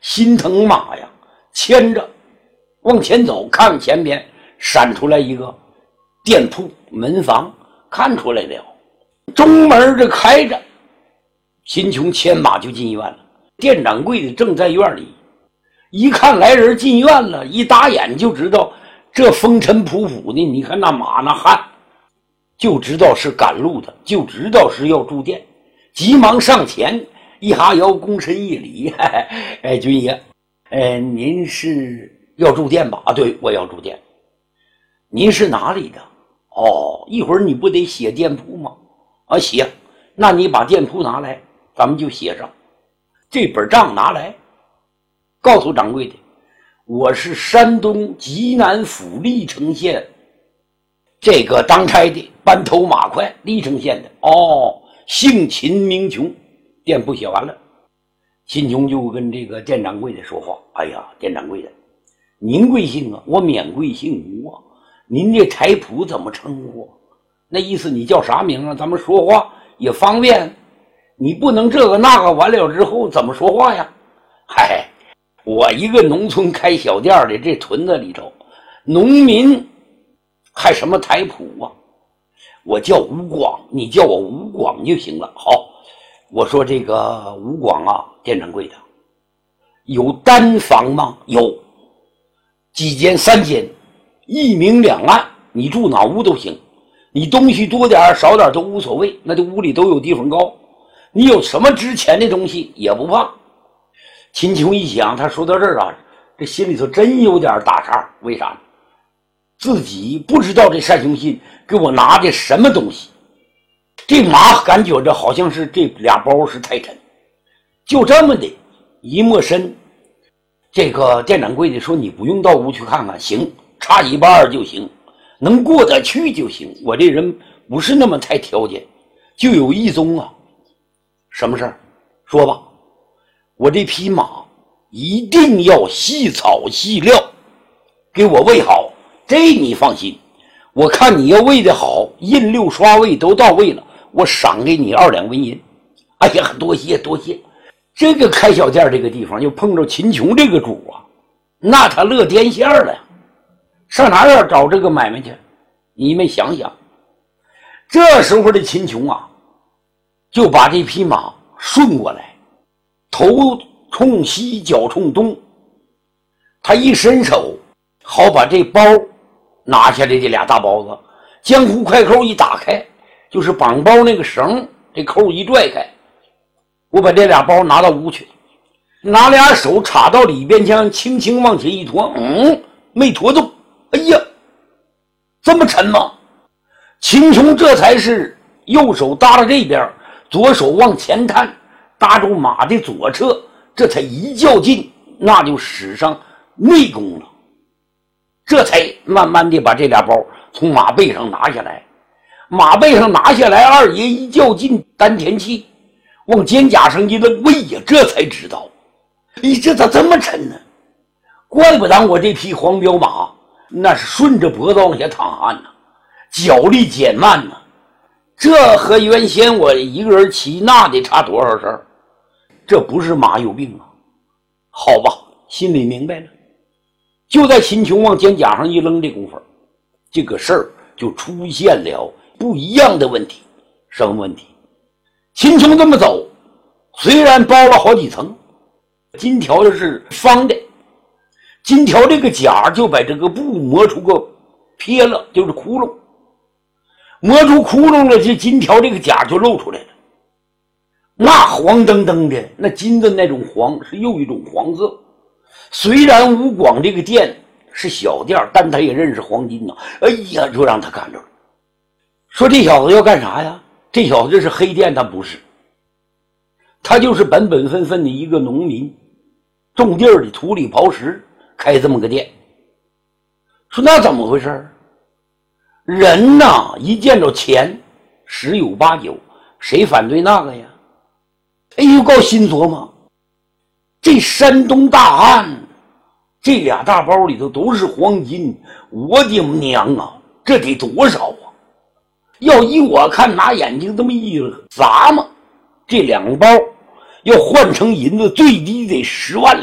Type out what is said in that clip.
心疼马呀，牵着往前走，看前边闪出来一个店铺门房，看出来了，中门这开着，秦琼牵马就进院了。店掌柜的正在院里，一看来人进院了，一打眼就知道这风尘仆仆的，你看那马那汗，就知道是赶路的，就知道是要住店，急忙上前一哈腰，躬身一礼，哎，军爷，您是要住店吧？啊，对，我要住店。您是哪里的？哦，一会儿你不得写店铺吗？啊，写。那你把店铺拿来，咱们就写上。这本账拿来，告诉掌柜的，我是山东济南府历城县这个当差的班头马快，历城县的。哦，姓秦名琼。店铺写完了，秦琼就跟这个店掌柜的说话。哎呀，店掌柜的，您贵姓啊？我免贵姓吴啊。您这台谱怎么称呼？那意思你叫啥名啊？咱们说话也方便。你不能这个那个完了之后怎么说话呀？嗨，我一个农村开小店的，这屯子里头，农民还什么台谱啊？我叫吴广，你叫我吴广就行了。好，我说这个吴广啊，店掌柜的，有单房吗？有，几间？3间，一明两暗，你住哪屋都行，你东西多点少点都无所谓，那这屋里都有地方高，你有什么值钱的东西也不怕。秦琼一想，他说到这儿啊，这心里头真有点打岔。为啥呢？自己不知道这单雄信给我拿的什么东西，这马感觉着好像是这俩包是太沉，就这么的一摸身。这个店掌柜的说，你不用到屋去看看，行，差一半就行，能过得去就行。我这人不是那么太挑拣，就有一宗啊。什么事儿？说吧。我这匹马一定要细草细料，给我喂好，这你放心。我看你要喂得好，印六刷位都到位了，我赏给你2两纹银。哎呀，多谢多谢。这个开小店这个地方又碰着秦琼这个主啊，那他乐颠线了呀，上哪儿找这个买卖去？你们想想。这时候的秦琼啊，就把这匹马顺过来，头冲西，脚冲东，他一伸手，好把这包拿下来，这俩大包子，江湖快扣一打开，就是绑包那个绳，这扣一拽开，我把这俩包拿到屋去，拿俩手插到里边去，轻轻往前一拖，没拖动。哎呀，这么沉吗？秦琼这才是右手搭到这边，左手往前探，搭住马的左侧，这才一较劲，那就使上内功了。这才慢慢的把这俩包从马背上拿下来。马背上拿下来，二爷一较劲，丹田气往肩胛上一扔，喂呀，这才知道，这咋这么沉呢？怪不当我这匹黄骠马那是顺着脖子往下淌汗呢，脚力减慢呢，这和原先我一个人骑那得差多少事儿？这不是马有病啊？好吧，心里明白了。就在秦琼往肩胛上一扔这功夫，这个事儿就出现了不一样的问题。什么问题？秦琼这么走，虽然包了好几层，金条就是方的，金条这个甲就把这个布磨出个撇了，就是窟窿，磨出窟窿了，这金条这个甲就露出来了。那黄澄澄的，那金的那种黄是又一种黄色。虽然吴广这个店是小店，但他也认识黄金呢。哎呀，就让他看着了，说这小子要干啥呀？这小子这是黑店，他不是，他就是本本分分的一个农民，种地儿里土里刨食，开这么个店。说那怎么回事？人呐，一见着钱十有八九，谁反对那个呀？哎呦，够心琢磨，这山东大案，这俩大包里头都是黄金，我的娘啊，这得多少啊？要依我看，拿眼睛这么一砸嘛，这2包要换成银子，最低得10万